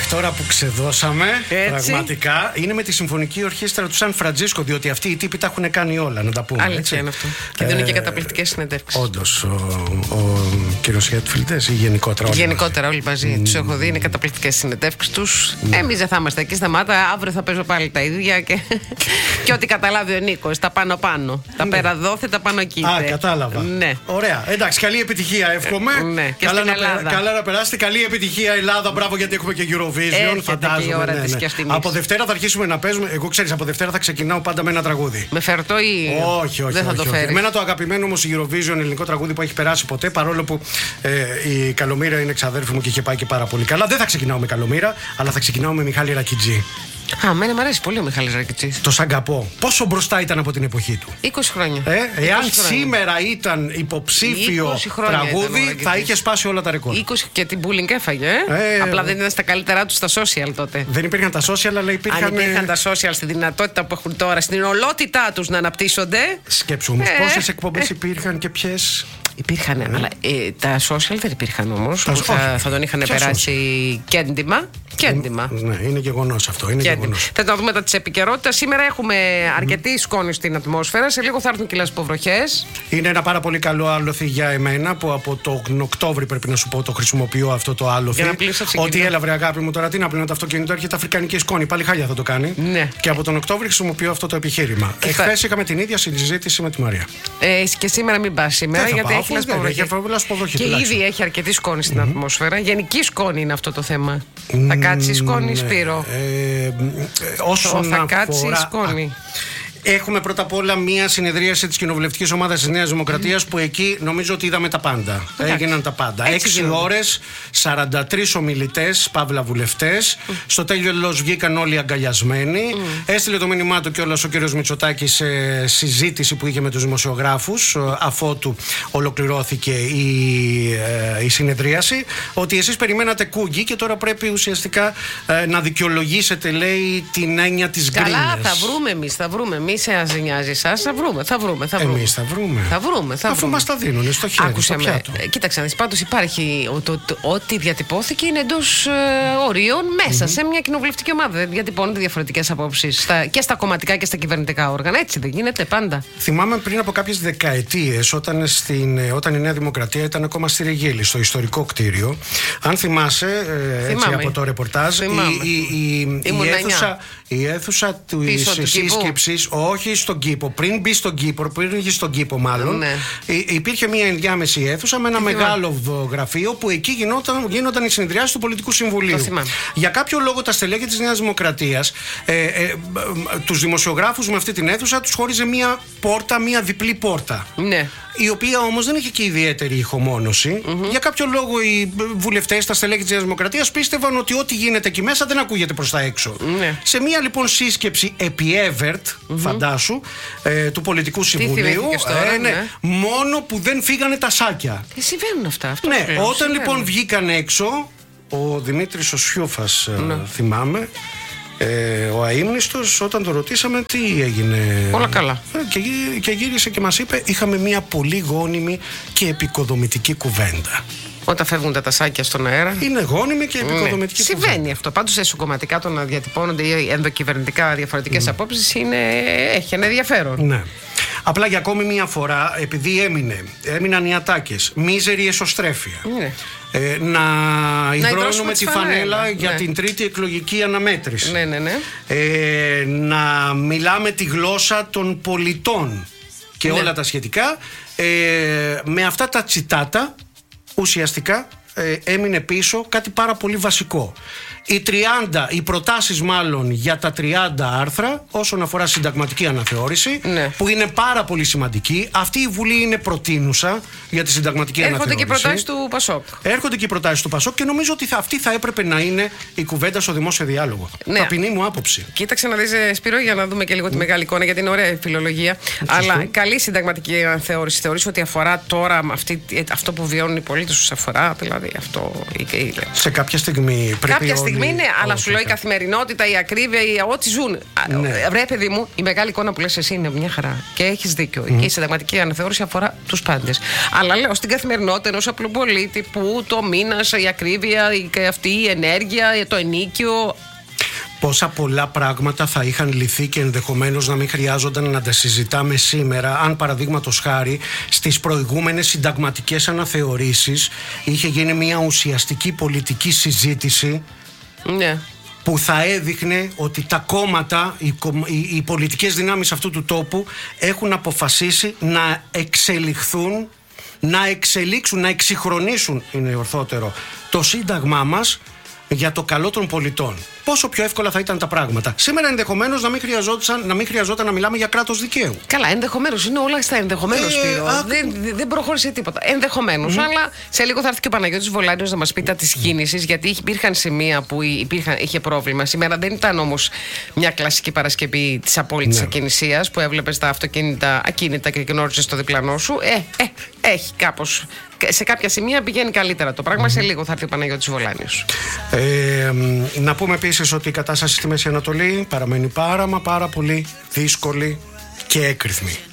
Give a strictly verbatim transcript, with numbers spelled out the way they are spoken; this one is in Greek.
τώρα που ξεδώσαμε, έτσι, πραγματικά είναι με τη Συμφωνική Ορχήστρα του Σαν Φραντζίσκο, διότι αυτοί οι τύποι τα έχουν κάνει όλα, να τα πούμε. Αλήθεια είναι αυτό. Και δίνουν ε, και καταπληκτικές συνεντεύξεις. Όντως, ο, ο κύριος Χέτφιλντες ή γενικότερα όλοι Γενικότερα μαζί. όλοι μαζί. Mm. Τους έχω δει, είναι καταπληκτικές συνεντεύξεις τους. Mm. Εμείς δεν θα είμαστε εκεί, σταμάτα. Αύριο θα παίζω πάλι τα ίδια και, και ό,τι καταλάβει ο Νίκος. Τα πάνω πάνω. Τα ναι. πέρα δόθε, τα πάνω εκεί. Α, κατάλαβα. Ναι. Ωραία. Εντάξει, καλή επιτυχία εύχομαι. Ε, ναι. Και καλά, στην να, Ελλάδα. καλά να περάσετε. Καλή επιτυχία Ελλάδα. Μπράβο, γιατί έχουμε και Eurovision. Έρχεται φαντάζομαι. και η ώρα ναι, της ναι. κι αυτής. Από Δευτέρα θα αρχίσουμε να παίζουμε. Εγώ ξέρεις, από Δευτέρα θα ξεκινάω πάντα με ένα τραγούδι. Με φερτό ή. Όχι, όχι. Δεν θα όχι, το όχι. φέρεις. Εμένα το αγαπημένο όμως η Eurovision, ελληνικό τραγούδι που έχει περάσει ποτέ, παρόλο που ε, η Καλομήρα είναι ξαδέρφη μου και είχε πάει και πάρα πολύ καλά. Δεν θα ξεκινάω με Καλομήρα, αλλά θα ξεκινάω με Μιχάλη Ρακιτζή. Α, εμένα μου αρέσει πολύ ο Μιχάλης Ρακιτζής. Το Σαγκαπό. Πόσο μπροστά ήταν από την εποχή του. είκοσι χρόνια. Ε, εάν είκοσι χρόνια. σήμερα ήταν υποψήφιο τραγούδι, ήταν θα είχε σπάσει όλα τα ρεκόρ. είκοσι και την Bullying έφαγε. Ε? Ε, Απλά δεν ήταν στα καλύτερά του στα social τότε. Δεν υπήρχαν τα social, αλλά υπήρχαν. Αν υπήρχαν τα social στη δυνατότητα που έχουν τώρα, στην ολότητά τους να αναπτύσσονται. Σκέψου όμως, ε, πόσες εκπομπές υπήρχαν και ποιες. Υπήρχαν, mm. αλλά ε, τα social δεν υπήρχαν όμως. Τα, θα, θα τον είχαν Ποια περάσει και έντιμα. Και έντιμα. Ναι, είναι γεγονός αυτό. Είναι γεγονός. Θα το δούμε τα της επικαιρότητας. Σήμερα έχουμε αρκετή mm. σκόνη στην ατμόσφαιρα. Σε λίγο θα έρθουν και οι λασποβροχές. Είναι ένα πάρα πολύ καλό άλοθη για εμένα που από τον Οκτώβρη πρέπει να σου πω το χρησιμοποιώ αυτό το άλοθη. Ότι έλα βρε αγάπη μου τώρα τι να πλύνω το αυτοκίνητο, έρχεται αφρικανική σκόνη. Πάλι χάλια θα το κάνει. Ναι. Και από τον Οκτώβρη χρησιμοποιώ αυτό το επιχείρημα. Εχθές είχαμε την ίδια συζήτηση με τη Μαρία. Ε, και σήμερα μην πας σήμερα δεν γιατί πάω, έχει λασποβροχή. Και τουλάχιστον. ήδη έχει αρκετή σκόνη στην mm-hmm. ατμόσφαιρα. Γενική σκόνη είναι αυτό το θέμα. Mm, θα κάτσει η σκόνη, ναι. Σπύρο. Ε, όσον θα αφορά... κάτσει η σκόνη. Έχουμε πρώτα απ' όλα μία συνεδρίαση της κοινοβουλευτικής ομάδας της Νέας Δημοκρατίας που εκεί νομίζω ότι είδαμε τα πάντα. Εντάξει. Έγιναν τα πάντα. Έξι ώρες, σαράντα τρεις ομιλητές, παύλα βουλευτές. Mm. Στο τέλος βγήκαν όλοι αγκαλιασμένοι. Mm. Έστειλε το μήνυμά του κιόλας ο κύριος Μητσοτάκης σε συζήτηση που είχε με τους δημοσιογράφους αφότου ολοκληρώθηκε η, ε, η συνεδρίαση. Ότι εσείς περιμένατε κούγκι και τώρα πρέπει ουσιαστικά ε, να δικαιολογήσετε, λέει, την έννοια της γκρίνιας. Καλά, θα βρούμε εμείς, θα βρούμε. Μη σε νοιάζει εσάς, θα βρούμε, θα βρούμε. Θα βρούμε. Εμείς θα βρούμε. Θα βρούμε, θα Αφού βρούμε. μας τα δίνουν στο χέρι, Άκουσε στο πιάτο. Με. Κοίταξε, πάντως υπάρχει ό,τι διατυπώθηκε είναι εντός ε, ορίων μέσα mm-hmm. σε μια κοινοβουλευτική ομάδα. Δεν διατυπώνονται διαφορετικές απόψεις στα, και στα κομματικά και στα κυβερνητικά όργανα. Έτσι δεν γίνεται πάντα. Θυμάμαι πριν από κάποιες δεκαετίες, όταν, στην, όταν η Νέα Δημοκρατία ήταν ακόμα στη Ρεγίλη, στο ιστορικό κτίριο. Αν θυμάσαι, ε, έτσι από το ρεπορτάζ, η, η, η, η, αίθουσα, η αίθουσα της σύσκεψης, όχι στον κήπο, πριν μπει στον κήπο, πριν βγει στον κήπο μάλλον, ναι. υπήρχε μια ενδιάμεση αίθουσα με ένα μεγάλο γραφείο που εκεί γινόταν, γίνονταν οι συνεδριάσεις του Πολιτικού Συμβουλίου. Για κάποιο λόγο τα στελέχη της Νέας Δημοκρατίας, ε, ε, ε, τους δημοσιογράφους με αυτή την αίθουσα τους χώριζε μια πόρτα, μια διπλή πόρτα. Ναι. Η οποία όμως δεν είχε και ιδιαίτερη ηχομόνωση. Mm-hmm. Για κάποιο λόγο οι βουλευτές, τα στελέχη της Νέας Δημοκρατίας πίστευαν ότι ό,τι γίνεται εκεί μέσα δεν ακούγεται προς τα έξω. Mm-hmm. Σε μια λοιπόν σύσκεψη επί Εύερτ, mm-hmm. φαντάσου, ε, του Πολιτικού Συμβουλίου, τώρα, ε, ναι, ναι. μόνο που δεν φύγανε τα σάκια. Και συμβαίνουν αυτά. Αυτό ναι, συμβαίνουν. όταν συμβαίνουν. λοιπόν βγήκαν έξω, ο Δημήτρης ο Σιούφας, mm-hmm. ε, θυμάμαι, Ε, ο αείμνηστος, όταν το ρωτήσαμε τι έγινε, όλα καλά, ε, και, και γύρισε και μας είπε είχαμε μια πολύ γόνιμη και επικοδομητική κουβέντα. Όταν φεύγουν τα τασάκια στον αέρα. Είναι γόνιμη και επικοδομητική. Ναι. Συμβαίνει αυτό. Πάντως εσωκομματικά το να διατυπώνονται ή ενδοκυβερνητικά διαφορετικές mm. απόψεις είναι... έχει ένα ενδιαφέρον. Ναι. Απλά για ακόμη μια φορά, επειδή έμεινε, έμειναν οι ατάκες, μίζερη εσωστρέφεια. Ναι. Ε, να υδρώνουμε τη φανέλα ναι. για την τρίτη εκλογική αναμέτρηση. Ναι, ναι, ναι. Ε, να μιλάμε τη γλώσσα των πολιτών και ναι. όλα τα σχετικά. Ε, με αυτά τα τσιτάτα ουσιαστικά ε, έμεινε πίσω κάτι πάρα πολύ βασικό. Οι τριάντα, οι προτάσεις μάλλον για τα τριάντα άρθρα όσον αφορά συνταγματική αναθεώρηση, ναι. που είναι πάρα πολύ σημαντική. Αυτή η Βουλή είναι προτείνουσα για τη συνταγματική Έρχονται αναθεώρηση. Έρχονται και οι προτάσεις του Πασόκ. Έρχονται και οι προτάσεις του Πασόκ και νομίζω ότι θα, αυτή θα έπρεπε να είναι η κουβέντα στο δημόσιο διάλογο. Ναι. Ταπεινή μου άποψη. Κοίταξε να δεις, Σπύρο, για να δούμε και λίγο mm. τη μεγάλη εικόνα, γιατί είναι ωραία η φιλολογία. Mm. Αλλά καλή συνταγματική αναθεώρηση. Θεωρείς ότι αφορά τώρα αυτή, αυτό που βιώνουν οι πολίτες, τους αφορά δηλαδή? λέει αυτό. Σε κάποια στιγμή πρέπει. Κάποια στιγμή είναι, αλλά σου λέω η καθημερινότητα, η ακρίβεια, η, ό,τι ζουν. Ναι. Βρε, παιδί μου, η μεγάλη εικόνα που λες εσύ είναι μια χαρά. Και έχεις δίκιο. Mm. Και η συνταγματική αναθεώρηση αφορά τους πάντες. Αλλά λέω στην καθημερινότητα ενός απλού πολίτη που το μήνας, η ακρίβεια, η, αυτή η ενέργεια, το ενίκιο. Πόσα πολλά πράγματα θα είχαν λυθεί και ενδεχομένως να μην χρειάζονταν να τα συζητάμε σήμερα, αν παραδείγματος χάρη στις προηγούμενες συνταγματικές αναθεωρήσεις είχε γίνει μια ουσιαστική πολιτική συζήτηση. Ναι. Που θα έδειχνε ότι τα κόμματα, οι, οι, οι πολιτικές δυνάμεις αυτού του τόπου έχουν αποφασίσει να εξελιχθούν, να εξελίξουν, να εξυγχρονίσουν, είναι ορθότερο, το σύνταγμά μας για το καλό των πολιτών. Πόσο πιο εύκολα θα ήταν τα πράγματα. Σήμερα ενδεχομένως να μην χρειαζόταν να, μην χρειαζόταν να μιλάμε για κράτος δικαίου. Καλά, ενδεχομένως. Είναι όλα στα ενδεχομένως, ε, Σπύρο. Α... Δεν, δεν προχώρησε τίποτα. Ενδεχομένως. Mm. Αλλά σε λίγο θα έρθει και ο Παναγιώτης Βολάνιος να μας πει τα της κίνησης, γιατί υπήρχαν σημεία που υπήρχαν, είχε πρόβλημα. Σήμερα δεν ήταν όμως μια κλασική Παρασκευή της απόλυτης ναι. ακινησίας που έβλεπες τα αυτοκίνητα ακίνητα και γνώριζες το διπλανό σου. Ε, ε, έχει κάπως. Σε κάποια σημεία πηγαίνει καλύτερα το πράγμα. Mm. Σε λίγο θα έρθει ο Παναγιώτης Βολάνιος. Ε, να πούμε επίσης ότι η κατάσταση στη Μέση Ανατολή παραμένει πάρα μα πάρα πολύ δύσκολη και έκρηθμη.